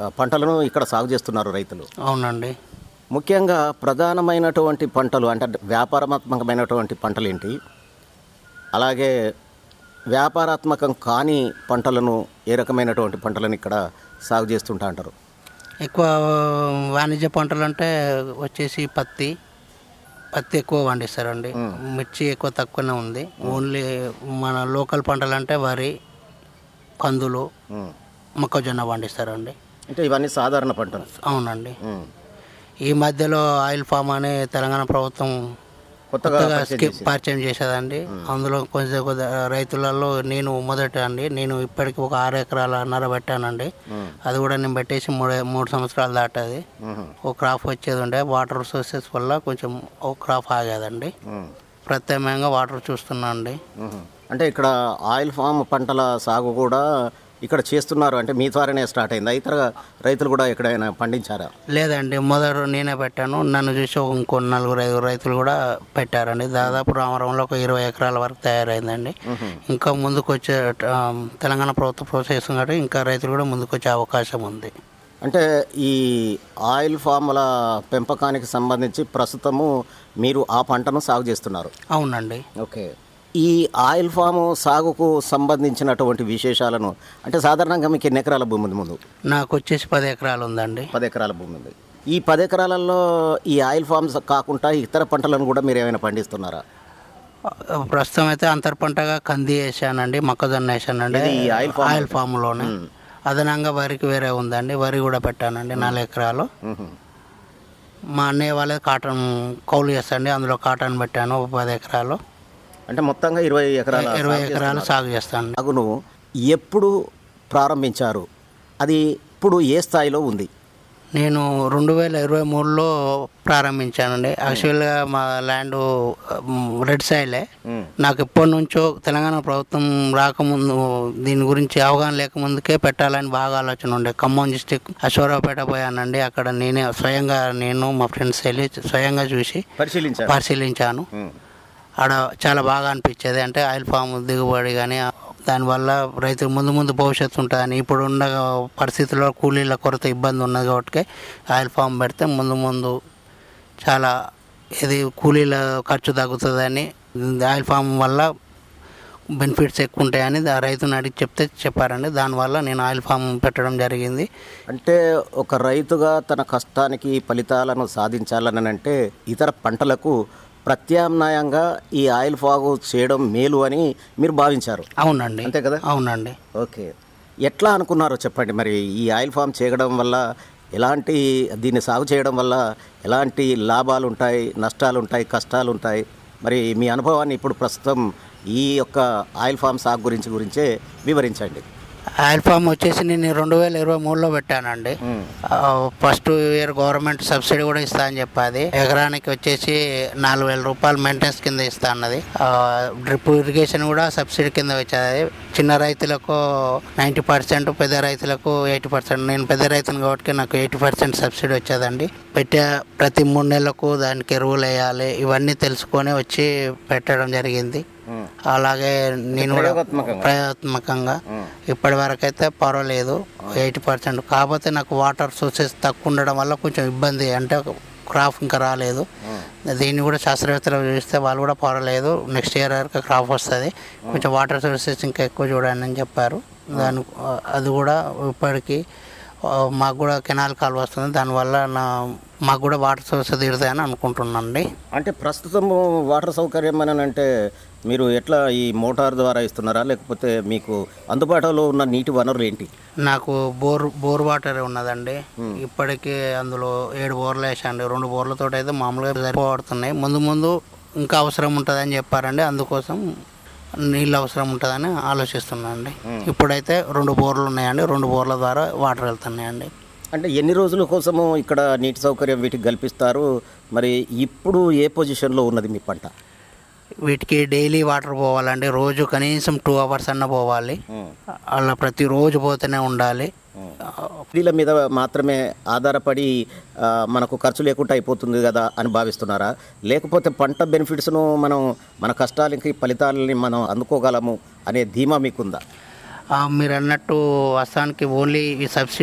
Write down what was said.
పంటలను ఇక్కడ సాగు చేస్తున్నారు రైతులు. అవునండి. ముఖ్యంగా ప్రధానమైనటువంటి పంటలు అంటే వ్యాపారాత్మకమైనటువంటి పంటలు ఏంటి, అలాగే వ్యాపారాత్మకం కాని పంటలను ఏ రకమైనటువంటి పంటలను ఇక్కడ సాగు చేస్తుంటా అంటారు? ఎక్కువ వాణిజ్య పంటలు అంటే వచ్చేసి పత్తి ఎక్కువ పండిస్తారండి. మిర్చి ఎక్కువ తక్కువనే ఉంది. ఓన్లీ మన లోకల్ పంటలు అంటే వరి, కందులు, మొక్కజొన్న పండిస్తారండి. అంటే ఇవన్నీ సాధారణ పంటలు. అవునండి. ఈ మధ్యలో ఆయిల్ ఫామ్ అనే తెలంగాణ ప్రభుత్వం కొత్తగా పరిచయం చేసేదండి. అందులో కొంచెం రైతులలో నేను మొదట అండి. నేను ఇప్పటికి ఒక 6 ఎకరాలన్నర పెట్టానండి. అది కూడా నేను పెట్టేసి 3 సంవత్సరాలు దాటది. ఒక క్రాప్ వచ్చేది ఉండే, వాటర్ సోర్సెస్ వల్ల కొంచెం ఒక క్రాప్ ఆగేదండి. ప్రత్యామ్నాయంగా వాటర్ చూస్తున్నా అండి. అంటే ఇక్కడ ఆయిల్ ఫామ్ పంటల సాగు కూడా ఇక్కడ చేస్తున్నారు అంటే మీ ద్వారానే స్టార్ట్ అయిందా? ఇతర రైతులు కూడా ఎక్కడైనా పండించారా? లేదండి, మొదలు నేనే పెట్టాను. నన్ను చూసి ఇంకో 4-5 రైతులు కూడా పెట్టారండి. దాదాపు రామవరంలో ఒక 20 ఎకరాల వరకు తయారైందండి. ఇంకా ముందుకు వచ్చే తెలంగాణ ప్రభుత్వం ప్రోత్సహిస్తుంది కాబట్టి ఇంకా రైతులు కూడా ముందుకు వచ్చే అవకాశం ఉంది. అంటే ఈ ఆయిల్ ఫామ్ల పెంపకానికి సంబంధించి ప్రస్తుతము మీరు ఆ పంటను సాగు చేస్తున్నారు? అవునండి. ఓకే. ఈ ఆయిల్ ఫామ్ సాగుకు సంబంధించినటువంటి విశేషాలను అంటే సాధారణంగా మీకు ఎన్ని ఎకరాల భూమి ఉంది? ముందు నాకు వచ్చేసి 10 ఎకరాలు ఉందండి. 10 ఎకరాల భూమి ఉంది. ఈ 10 ఎకరాలలో ఈ ఆయిల్ ఫామ్స్ కాకుండా ఇతర పంటలను కూడా మీరు ఏమైనా పండిస్తున్నారా? ప్రస్తుతం అయితే అంతర్ పంటగా కంది వేసానండి, మొక్కజొన్న వేసానండి ఆయిల్ ఫామ్లోనే. అదనంగా వరికి వేరే ఉందండి, వరి కూడా పెట్టానండి 4 ఎకరాలు. మా అన్నయ్య వాళ్ళది కాటన్ కౌలు చేస్తాండి, అందులో కాటన్ పెట్టాను 10 ఎకరాలు. అంటే మొత్తంగా 20 ఎకరాలు సాగు చేస్తాను. సాగును ఎప్పుడు ప్రారంభించారు? అది ఇప్పుడు ఏ స్థాయిలో ఉంది? నేను 2023లో ప్రారంభించానండి. యాక్చువల్గా మా ల్యాండ్ రెడ్ సైలే. నాకు ఎప్పటి నుంచో తెలంగాణ ప్రభుత్వం రాకముందు దీని గురించి అవగాహన లేకముందుకే పెట్టాలని బాగా ఆలోచన ఉండే. ఖమ్మం డిస్టిక్ అశ్వరావుపేట పోయానండి. అక్కడ నేను మా ఫ్రెండ్స్ వెళ్ళి స్వయంగా చూసి పరిశీలించాను. ఆడ చాలా బాగా అనిపించేది. అంటే ఆయిల్ ఫామ్ దిగుబడి కానీ దానివల్ల రైతులు ముందు భవిష్యత్తు ఉంటుందని. ఇప్పుడు ఉన్న పరిస్థితుల్లో కూలీల కొరత ఇబ్బంది ఉన్నది కాబట్టి ఆయిల్ ఫామ్ పెడితే ముందు చాలా ఇది కూలీల ఖర్చు తగ్గుతుందని, ఆయిల్ ఫామ్ వల్ల బెనిఫిట్స్ ఎక్కువ ఉంటాయని రైతుని అడిగి చెప్పారండి. దానివల్ల నేను ఆయిల్ ఫామ్ పెట్టడం జరిగింది. అంటే ఒక రైతుగా తన కష్టానికి ఫలితాలను సాధించాలని అంటే ఇతర పంటలకు ప్రత్యామ్నాయంగా ఈ ఆయిల్ ఫామ్ చేయడం మేలు అని మీరు భావించారు? అవునండి. అంతే కదా? అవునండి. ఓకే. ఎట్లా అనుకున్నారో చెప్పండి. మరి ఈ ఆయిల్ ఫామ్ చేయడం వల్ల దీన్ని సాగు చేయడం వల్ల ఎలాంటి లాభాలు ఉంటాయి, నష్టాలు ఉంటాయి, కష్టాలు ఉంటాయి? మరి మీ అనుభవాన్ని ఇప్పుడు ప్రస్తుతం ఈ యొక్క ఆయిల్ ఫామ్ సాగు గురించే వివరించండి. ఆయిల్ ఫామ్ వచ్చేసి నేను 2023లో పెట్టానండి. ఫస్ట్ ఇయర్ గవర్నమెంట్ సబ్సిడీ కూడా ఇస్తా అని చెప్పాది. ఎకరానికి వచ్చేసి 4,000 రూపాయలు మెయింటెనెన్స్ కింద ఇస్తా అన్నది. డ్రిప్ ఇరిగేషన్ కూడా సబ్సిడీ కింద వచ్చేది. చిన్న రైతులకు 90%, పెద్ద రైతులకు 80%. నేను పెద్ద రైతుని కాబట్టి నాకు 80% సబ్సిడీ వచ్చేదండి. ప్రతి 3 నెలలకు దానికి ఎరువులు వేయాలి, ఇవన్నీ తెలుసుకొని వచ్చి పెట్టడం జరిగింది. అలాగే నేను కూడా ప్రయోగాత్మకంగా ఇప్పటి వరకు అయితే పర్వాలేదు 80%. కాకపోతే నాకు వాటర్ సోర్సెస్ తక్కువ ఉండడం వల్ల కొంచెం ఇబ్బంది, అంటే క్రాప్ ఇంకా రాలేదు. దీన్ని కూడా శాస్త్రవేత్తలు చూస్తే వాళ్ళు కూడా పర్వాలేదు, నెక్స్ట్ ఇయర్ వరకు క్రాప్ వస్తుంది, కొంచెం వాటర్ సోర్సెస్ ఇంకా ఎక్కువ చూడండి అని చెప్పారు. అది కూడా ఇప్పటికీ మాకు కూడా కెనాల్ కాలువ వస్తుంది, దానివల్ల మాకు కూడా వాటర్ సోర్స్ తీరుతాయని అనుకుంటున్నానండి. అంటే ప్రస్తుతము వాటర్ సౌకర్యం అని అంటే మీరు ఎట్లా ఈ మోటార్ ద్వారా ఇస్తున్నారా, లేకపోతే మీకు అందుబాటులో ఉన్న నీటి వనరులు ఏంటి? నాకు బోర్ వాటర్ ఉన్నదండి. ఇప్పటికీ అందులో 7 బోర్లు వేసాండి. 2 బోర్లతో అయితే మామూలుగా సరిపోతున్నాయి. ముందు ఇంకా అవసరం ఉంటుందని చెప్పారండి, అందుకోసం నీళ్ళు అవసరం ఉంటుందని ఆలోచిస్తున్నానండి. ఇప్పుడైతే 2 బోర్లు ఉన్నాయండి, 2 బోర్ల ద్వారా వాటర్ వెళ్తున్నాయండి. అంటే ఎన్ని రోజుల కోసము ఇక్కడ నీటి సౌకర్యం వీటికి కల్పిస్తారు? మరి ఇప్పుడు ఏ పొజిషన్లో ఉన్నది మీ పంట? వీటికి డైలీ వాటర్ పోవాలండి. రోజు కనీసం 2 అవర్స్ అన్న పోవాలి. అలా ప్రతిరోజు పోతూనే ఉండాలి. నీళ్ళ మీద మాత్రమే ఆధారపడి మనకు ఖర్చు లేకుండా అయిపోతుంది కదా అని భావిస్తున్నారా, లేకపోతే పంట బెనిఫిట్స్ను మన కష్టాలకి ఫలితాలని మనం అందుకోగలము అనే ధీమా మీకుందా? మీరు అన్నట్టు అస్సాంకి ఓన్లీ ఈ సబ్సిడీ